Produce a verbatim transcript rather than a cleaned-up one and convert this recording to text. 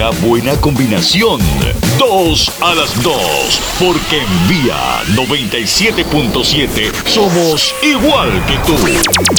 una buena combinación. Dos a las dos, porque en Vía noventa y siete punto siete somos igual que tú.